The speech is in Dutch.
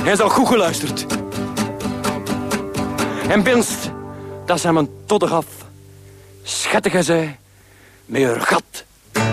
Hij zal goed geluisterd. En binst, dat zijn mijn todde gaf. Schettige zij, met haar gat